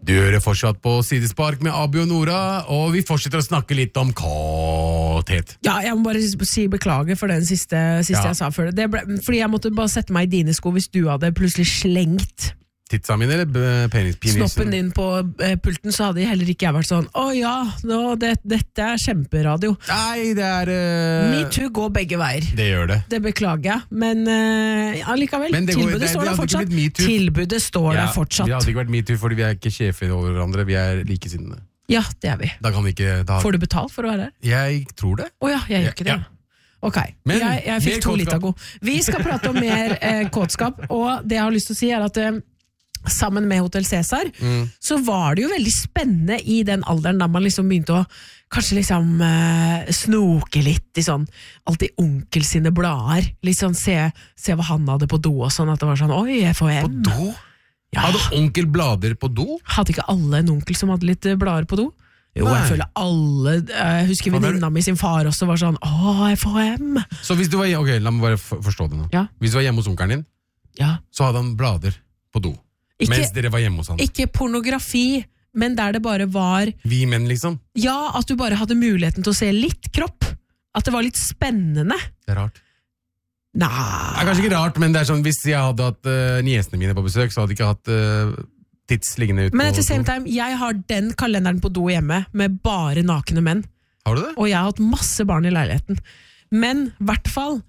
Du hører fortsatt på Sidespark med Abu og Nora, og vi fortsetter å snakke litt om kåthet. Ja, jeg må bare si beklage for den siste jeg sa før. Fordi jeg måtte bare sette meg i dine sko hvis du hadde plutselig slengt Titsa mine eller penisen? Snoppen din på pulten, så hadde heller ikke jeg vært sånn, dette kjemperadio. Nei, det Me too går begge veier. Det gjør det. Det beklager jeg, men allikevel, tilbudet står der fortsatt. Tilbudet står der fortsatt. Det hadde ikke vært MeToo, fordi vi er ikke sjefer over hverandre, vi er likesinnede. Ja, det er vi. Da kan vi ikke... Får du betalt for å være her? Jeg tror det. Åja, jeg gjør ikke det. Ja. Ok, jeg fikk 2 Litago. Vi skal prate om mer kåtskap, og det jeg har lyst til å si er at sammen med Hotel Cæsar, så var det jo veldig spennende i den alderen da man liksom begynte å kanskje liksom snoke litt i sånn, alltid onkel sine blader, liksom se hva han hadde på do og sånn, at det var sånn, oi, FHM. På do? Ja. Hadde onkel blader på do? Hadde ikke alle en onkel som hadde litt blader på do? Jo, jeg føler alle, jeg husker venninna mi sin far også var sånn, FHM. Så hvis du var, ok, la meg bare forstå det nå. Ja. Hvis du var hjemme hos onkelen din, så hadde han blader på do. Mens dere var hjemme hos han. Ikke pornografi, men der det bare var... Vi menn, liksom? Ja, at du bare hadde muligheten til å se litt kropp. At det var litt spennende. Det er rart. Nei. Det er kanskje ikke rart, men det er sånn, hvis jeg hadde hatt niesene mine på besøk, så hadde jeg ikke hatt tids liggende ut. Men etter same time, jeg har den kalenderen på do hjemme, med bare nakne menn. Har du det? Og jeg har hatt masse barn i leiligheten. Men, i hvert fall...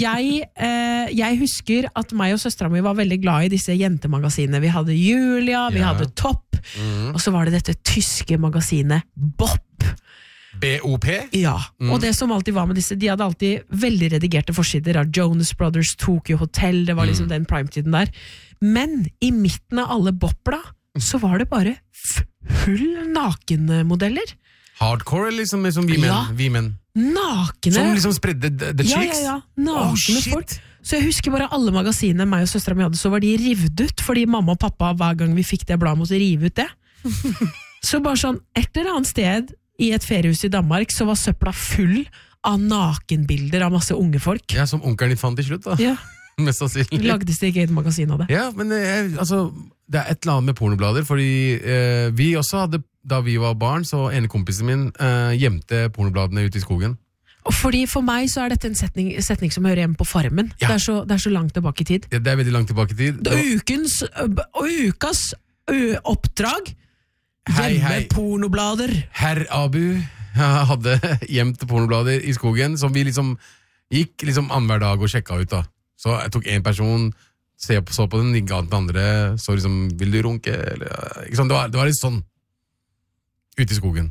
Jeg husker at meg og søstera mi var veldig glad i disse jentemagasinene. Vi hadde Julia, vi hadde Topp, og så var det dette tyske magasinet BOP. BOP? Ja, og det som alltid var med disse, de hadde alltid veldig redigerte forsider av Jonas Brothers, Tokyo Hotel, det var liksom den primetiden der. Men i midten av alle BOP-la, så var det bare full nakenmodeller. Hardcore, liksom, som vi menn. Nakne. Som liksom spredde the chicks? Ja, nakne folk. Så jeg husker bare alle magasinene meg og søstera mi hadde, så var de rivd ut, fordi mamma og pappa hver gang vi fikk det bladet måtte rive ut det. Så bare sånn, et eller annet sted i et feriehus i Danmark, så var søpla full av nakenbilder av masse unge folk. Ja, som onkelen din fant til slutt da. Ja. Mest sannsynlig. Lagdes det ikke et magasin av det? Ja, men altså, det er et eller annet med pornoblader, fordi vi også hadde, da vi var barn, så ene kompisen min gjemte pornobladene ute i skogen. Og fordi for meg så er dette en setning som hører hjemme på Farmen. Ja. Det er så langt tilbake i tid. Ja, det er veldig langt tilbake i tid. Ukas oppdrag, gjemme pornoblader. Herr Abu hadde gjemt pornoblader i skogen, som vi liksom gikk liksom annenhver dag og sjekka ut da. Så jeg tok en person, så på den, ga den andre, så liksom, vil du runke? Eller, ikke sånn, det var litt sånn, ute i skogen.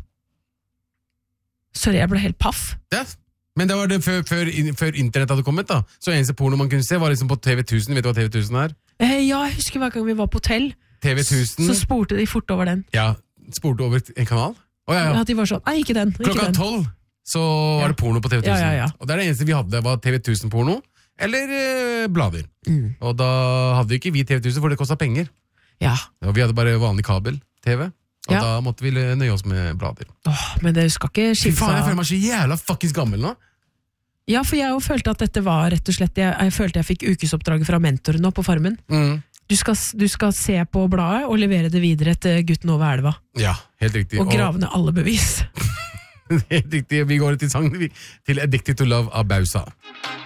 Sorry, jeg ble helt paff. Ja, men det var det før internett hadde kommet da. Så eneste porno man kunne se var liksom på TV1000, vet du hva TV1000 er? Ja, jeg husker hver gang vi var på hotell, TV1000. Så spurte de fort over den. Ja, spurte over en kanal? Ja. At de var sånn, nei, ikke den. Klokka 12, så var det porno på TV1000. Ja. Og det er det eneste vi hadde, var TV1000-porno. Eller blader. Og da hadde ikke vi TV1000, for det kostet penger. Ja. Og vi hadde bare vanlig kabel-TV. Og da måtte vi nøye oss med blader. Men det skal ikke skille seg. Fy faen, jeg føler meg så jævla fuckings gammel nå. Ja, for jeg følte at dette var rett og slett, jeg følte jeg fikk ukesoppdraget fra mentoren nå på Farmen. Du skal se på bladet og levere det videre til gutten over elva. Ja, helt riktig. Og grave ned alle bevis. Helt riktig, vi går til sang til Addicted to Love av Bausa.